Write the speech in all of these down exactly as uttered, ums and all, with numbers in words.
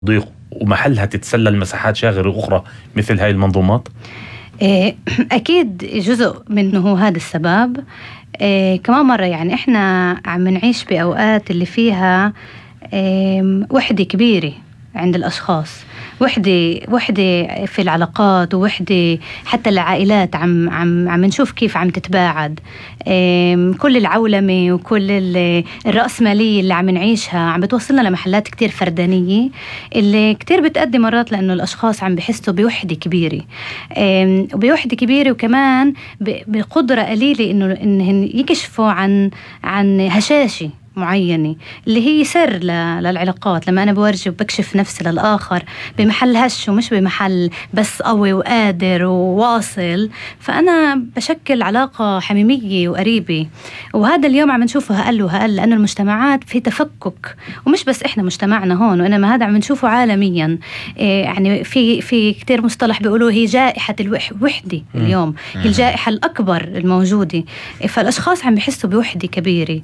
ضيق ومحلها تتسلل مساحات شاغرة أخرى مثل هاي المنظومات؟ أكيد جزء منه هذا السبب. كمان مرة يعني إحنا عم نعيش بأوقات اللي فيها وحدة كبيرة عند الأشخاص، وحدة وحدة في العلاقات، ووحدة حتى العائلات عم عم عم نشوف كيف عم تتباعد. كل العولمة وكل الرأسمالية اللي عم نعيشها عم بتوصلنا لمحلات كتير فردانية اللي كتير بتأدي مرات لأنه الأشخاص عم بحسوا بوحدة كبيرة، وبوحدة كبيرة وكمان بقدرة قليلة إنه إنهم يكشفوا عن عن هشاشة معينة اللي هي سر للعلاقات. لما أنا بورجي وبكشف نفسي للآخر بمحل هش ومش بمحل بس قوي وقادر وواصل، فأنا بشكل علاقة حميمية وقريبة. وهذا اليوم عم نشوفه هقل وهقل لأنه المجتمعات في تفكك، ومش بس إحنا مجتمعنا هون، وإنما هذا عم نشوفه عالميا. يعني في في كتير مصطلح بيقولوا هي جائحة الوحدة اليوم، هي الجائحة الأكبر الموجودة. فالأشخاص عم بيحسوا بوحدة كبيرة.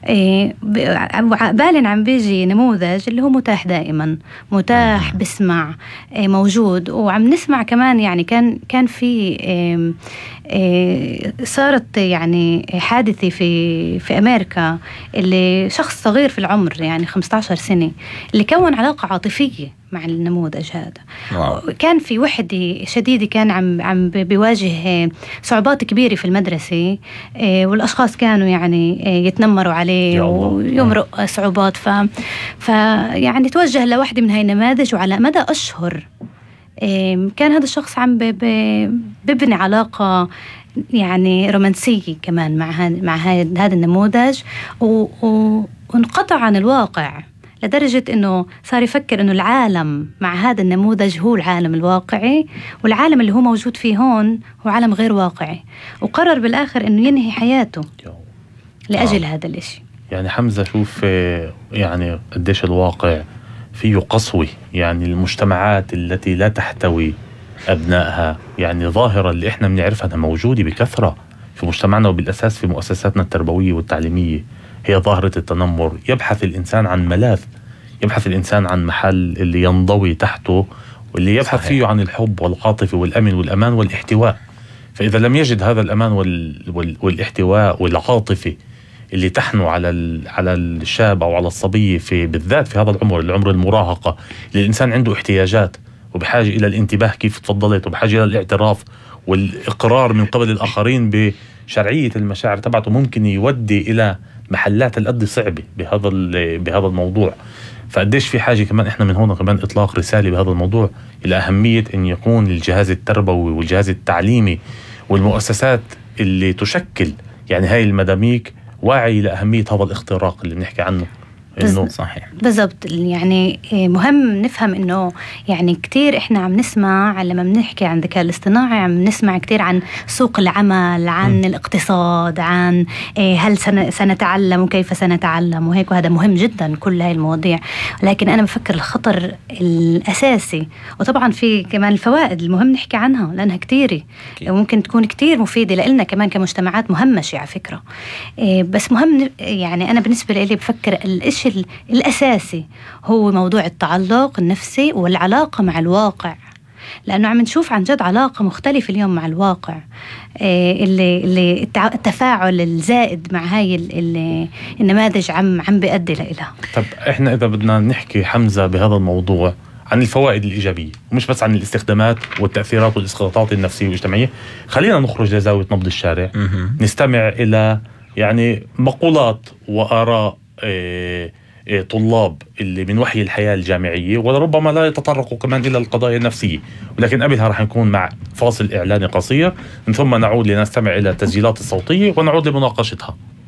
بالن عم بيجي نموذج اللي هو متاح دائما، متاح بسمع موجود، وعم نسمع كمان. يعني كان كان في صارت يعني حادثة في في أمريكا اللي شخص صغير في العمر يعني خمسة عشر سنة اللي كون علاقة عاطفية مع النموذج هذا. واو. كان في وحدة شديدة، كان عم عم بيواجه صعوبات كبيرة في المدرسة، والأشخاص كانوا يعني يتنمروا عليه ويمرق صعوبات. ف ف يعني توجه لواحدة من هاي النماذج، وعلى مدى أشهر كان هذا الشخص عم ببني علاقة يعني رومانسية كمان مع هذا مع هذا النموذج، وانقطع عن الواقع لدرجة إنه صار يفكر إنه العالم مع هذا النموذج هو العالم الواقعي، والعالم اللي هو موجود فيه هون هو عالم غير واقعي. وقرر بالآخر إنه ينهي حياته لأجل آه. هذا الإشي. يعني حمزة، شوف يعني قديش الواقع فيه قسوة. يعني المجتمعات التي لا تحتوي أبنائها، يعني ظاهرة اللي إحنا بنعرفها موجودة بكثرة في مجتمعنا، وبالأساس في مؤسساتنا التربوية والتعليمية، هي ظاهرة التنمر. يبحث الإنسان عن ملاذ، يبحث الإنسان عن محل اللي ينضوي تحته، واللي يبحث صحيح. فيه عن الحب والعاطفة والأمن والأمان والاحتواء. فإذا لم يجد هذا الأمان وال... وال... والاحتواء والعاطفة اللي تحنو على على الشاب أو على الصبية، في بالذات في هذا العمر، العمر المراهقة، اللي الإنسان عنده احتياجات وبحاجة إلى الانتباه كيف تفضلت، وبحاجة إلى الاعتراف والإقرار من قبل الآخرين بشرعية المشاعر تبعته، ممكن يودي إلى محلات القد صعبة بهذا بهذا الموضوع. فقديش في حاجة كمان إحنا من هون كمان إطلاق رسالة بهذا الموضوع إلى أهمية أن يكون الجهاز التربوي والجهاز التعليمي والمؤسسات اللي تشكل يعني هاي المداميك واعي لأهمية هذا الاختراق اللي بنحكي عنه. إنه صحيح بالضبط. يعني مهم نفهم إنه يعني كتير إحنا عم نسمع لما بنحكي عن الذكاء الاصطناعي، عم نسمع كتير عن سوق العمل، عن م. الاقتصاد، عن هل سنتعلم وكيف سنتعلم وهيك، وهذا مهم جدا كل هاي المواضيع. لكن أنا بفكر الخطر الأساسي، وطبعا في كمان الفوائد المهم نحكي عنها لأنها كتيرة وممكن تكون كتير مفيدة لنا كمان كمجتمعات مهمشة على فكرة. بس مهم يعني أنا بالنسبة لي بفكر الإشي الأساسي هو موضوع التعلق النفسي والعلاقة مع الواقع، لأنه عم نشوف عن جد علاقة مختلفة اليوم مع الواقع، اللي, اللي التفاعل الزائد مع هاي النماذج عم عم بيؤدي لها. طب إحنا إذا بدنا نحكي حمزة بهذا الموضوع عن الفوائد الإيجابية ومش بس عن الاستخدامات والتأثيرات والإسقاطات النفسية والاجتماعية، خلينا نخرج لزاوية نبض الشارع، نستمع إلى يعني مقولات وآراء إيه طلاب اللي من وحي الحياة الجامعية، ولربما لا يتطرقوا كمان إلى القضايا النفسية. ولكن قبلها رح نكون مع فاصل إعلاني قصير، من ثم نعود لنستمع إلى التسجيلات الصوتية ونعود لمناقشتها.